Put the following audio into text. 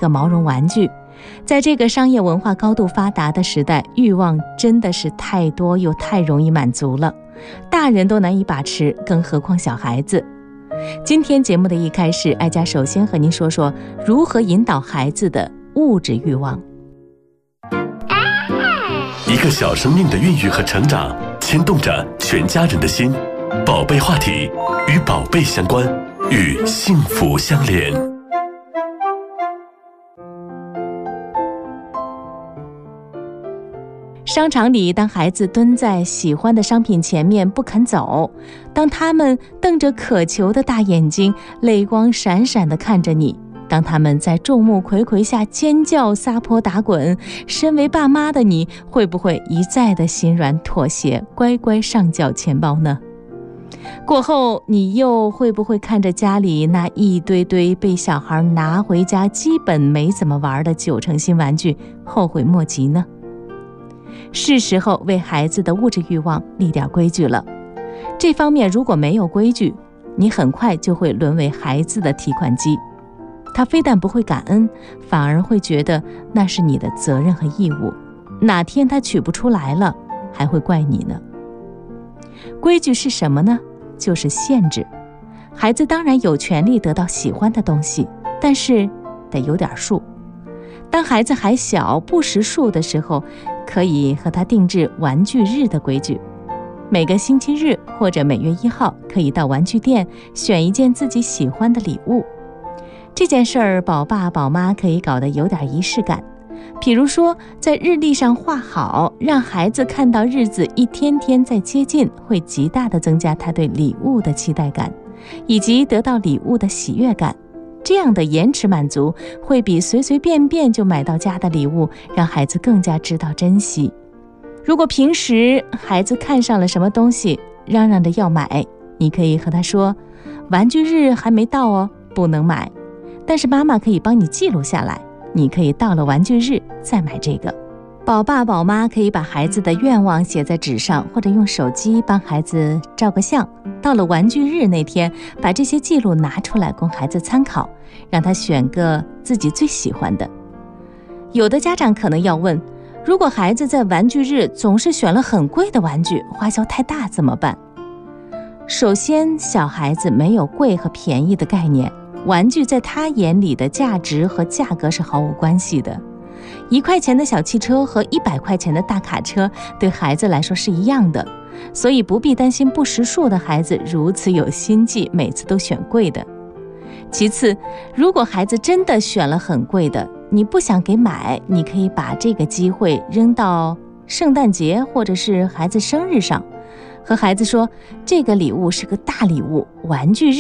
个毛绒玩具。在这个商业文化高度发达的时代，欲望真的是太多又太容易满足了，大人都难以把持，更何况小孩子。今天节目的一开始，艾佳首先和您说说如何引导孩子的物质欲望。 一个小生命的孕育和成长，牵动着全家人的心。宝贝话题，与宝贝相关，与幸福相连。 商场里，当孩子蹲在喜欢的商品前面不肯走，当他们瞪着渴求的大眼睛，泪光闪闪地看着你，当他们在众目睽睽下尖叫撒泼打滚，身为爸妈的你会不会一再的心软妥协，乖乖上缴钱包呢？过后你又会不会看着家里那一堆堆被小孩拿回家基本没怎么玩的9成新玩具后悔莫及呢？是时候为孩子的物质欲望立点规矩了。这方面如果没有规矩，你很快就会沦为孩子的提款机。他非但不会感恩，反而会觉得那是你的责任和义务。哪天他取不出来了，还会怪你呢。规矩是什么呢？就是限制。孩子当然有权利得到喜欢的东西，但是得有点数。当孩子还小不识数的时候，可以和他定制玩具日的规矩。每个星期日或者每月1号，可以到玩具店选一件自己喜欢的礼物。这件事儿，宝爸宝妈可以搞得有点仪式感。比如说，在日历上画好，让孩子看到日子一天天在接近，会极大地增加他对礼物的期待感，以及得到礼物的喜悦感。这样的延迟满足，会比随随便便就买到家的礼物，让孩子更加知道珍惜。如果平时孩子看上了什么东西，嚷嚷着要买，你可以和他说，玩具日还没到哦，不能买。但是妈妈可以帮你记录下来，你可以到了玩具日再买这个。宝爸宝妈可以把孩子的愿望写在纸上，或者用手机帮孩子照个相。到了玩具日那天，把这些记录拿出来供孩子参考，让他选个自己最喜欢的。有的家长可能要问，如果孩子在玩具日总是选了很贵的玩具，花销太大怎么办？首先，小孩子没有贵和便宜的概念，玩具在他眼里的价值和价格是毫无关系的。1块钱的小汽车和100块钱的大卡车对孩子来说是一样的，所以不必担心不识数的孩子如此有心计，每次都选贵的。其次，如果孩子真的选了很贵的，你不想给买，你可以把这个机会扔到圣诞节或者是孩子生日上，和孩子说，这个礼物是个大礼物，玩具日